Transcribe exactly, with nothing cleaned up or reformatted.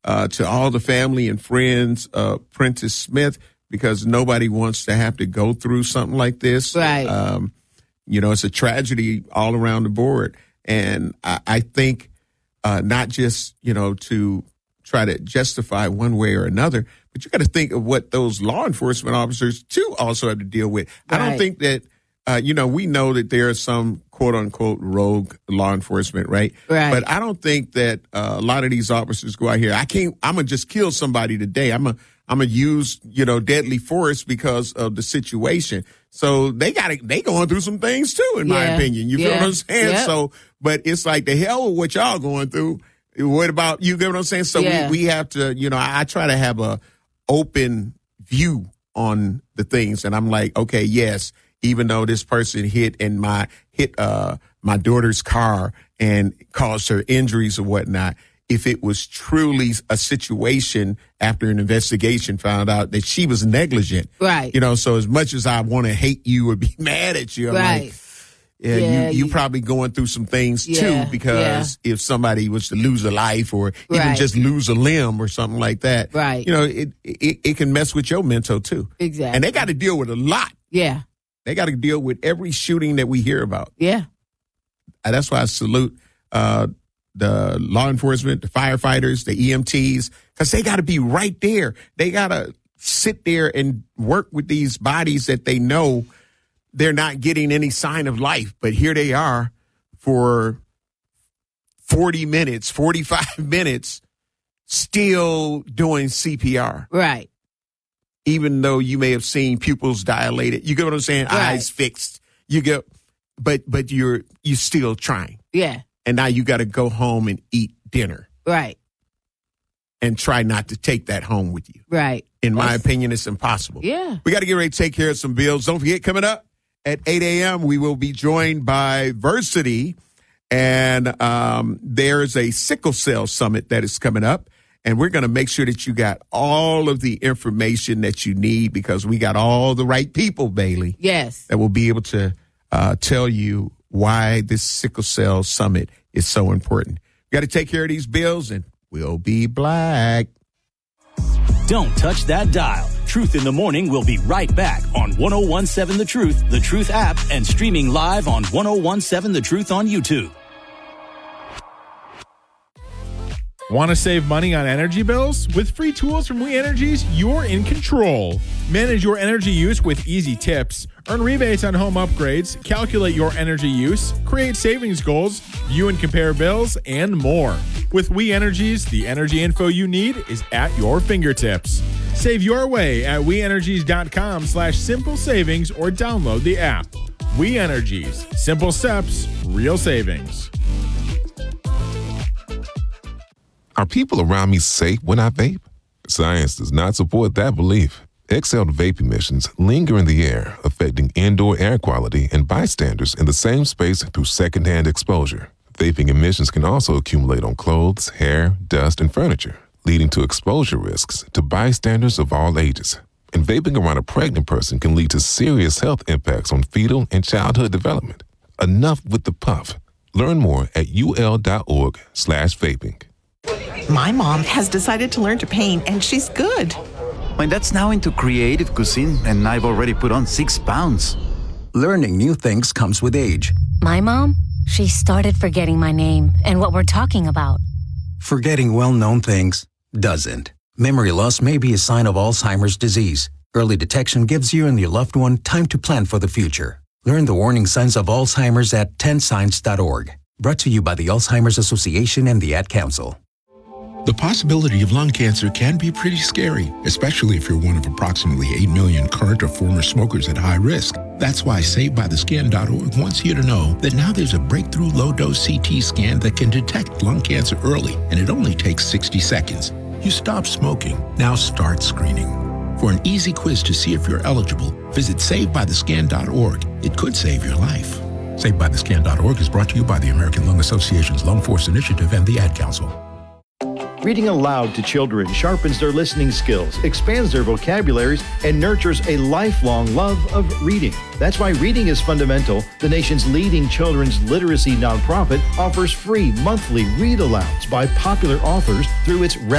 uh, to all the family and friends of Prentice Smith, because nobody wants to have to go through something like this. Right. Um, you know, it's a tragedy all around the board. And I, I think uh, not just, you know, to try to justify one way or another, but you got to think of what those law enforcement officers, too, also have to deal with. Right. I don't think that, uh, you know, we know that there are some quote unquote rogue law enforcement, right? Right. But I don't think that uh, a lot of these officers go out here, I can't, I'm going to just kill somebody today. I'm going to, I'm going to use, you know, deadly force because of the situation. So they got to, they going through some things too, in yeah. my opinion. You yeah. feel what I'm saying? Yep. So, but it's like the hell with what y'all going through. What about, you get what I'm saying? So yeah. we, we have to, you know, I, I try to have a open view on the things. And I'm like, okay, yes, even though this person hit and my, hit, uh, my daughter's car and caused her injuries or whatnot, if it was truly a situation after an investigation found out that she was negligent. Right. You know, so as much as I want to hate you or be mad at you, I'm right. like, yeah, yeah, you, you you probably going through some things yeah, too, because yeah. if somebody was to lose a life or even right. just lose a limb or something like that, right. you know, it, it, it can mess with your mental too. Exactly. And they got to deal with a lot. Yeah. They got to deal with every shooting that we hear about. Yeah. And that's why I salute, uh, the law enforcement, the firefighters, the E M Ts, because they got to be right there. They got to sit there and work with these bodies that they know they're not getting any sign of life. But here they are for forty minutes, forty-five minutes, still doing C P R. Right. Even though you may have seen pupils dilated. You get what I'm saying? Right. Eyes fixed. You get, but, but you're, you still trying. Yeah. And now you got to go home and eat dinner. Right. And try not to take that home with you. Right. In my That's, opinion, it's impossible. Yeah. We got to get ready to take care of some bills. Don't forget, coming up at eight a.m., we will be joined by Versity. And um, there's a sickle cell summit that is coming up. And we're going to make sure that you got all of the information that you need, because we got all the right people, Bailey. Yes. That will be able to uh, tell you why this sickle cell summit is so important. We got to take care of these bills, and we'll be black. Don't touch that dial. Truth in the Morning will be right back on one oh one seven The Truth, The Truth app, and streaming live on one oh one seven The Truth on YouTube. Want to save money on energy bills? With free tools from We Energies, you're in control. Manage your energy use with easy tips. Earn rebates on home upgrades, calculate your energy use, create savings goals, view and compare bills, and more. With We Energies, the energy info you need is at your fingertips. Save your way at weenergies.com slash simple savings or download the app. We Energies. Simple steps, real savings. Are people around me safe when I vape? Science does not support that belief. Exhaled vape emissions linger in the air, affecting indoor air quality and bystanders in the same space through secondhand exposure. Vaping emissions can also accumulate on clothes, hair, dust, and furniture, leading to exposure risks to bystanders of all ages. And vaping around a pregnant person can lead to serious health impacts on fetal and childhood development. Enough with the puff. Learn more at ul.org slash vaping. My mom has decided to learn to paint, and she's good. My dad's now into creative cuisine, and I've already put on six pounds. Learning new things comes with age. My mom, she started forgetting my name and what we're talking about. Forgetting well-known things doesn't. Memory loss may be a sign of Alzheimer's disease. Early detection gives you and your loved one time to plan for the future. Learn the warning signs of Alzheimer's at ten signs dot org. Brought to you by the Alzheimer's Association and the Ad Council. The possibility of lung cancer can be pretty scary, especially if you're one of approximately eight million current or former smokers at high risk. That's why Saved By The Scan dot org wants you to know that now there's a breakthrough low-dose C T scan that can detect lung cancer early, and it only takes sixty seconds. You stop smoking. Now start screening. For an easy quiz to see if you're eligible, visit Saved By The Scan dot org. It could save your life. Saved By The Scan dot org is brought to you by the American Lung Association's Lung Force Initiative and the Ad Council. Reading aloud to children sharpens their listening skills, expands their vocabularies, and nurtures a lifelong love of reading. That's why Reading is Fundamental, the nation's leading children's literacy nonprofit, offers free monthly read-alouds by popular authors through its